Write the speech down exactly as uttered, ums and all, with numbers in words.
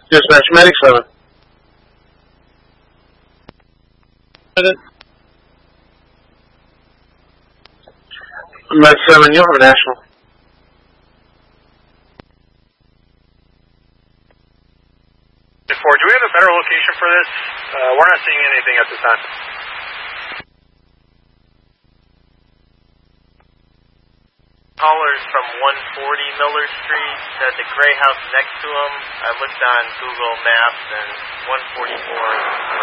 Dispatch Medic seven. Med seven, you have a national. Four, do we have a better location for this? Uh, we're not seeing anything at this time. Callers from one forty Miller Street said the gray house next to him. I looked on Google Maps and one forty-four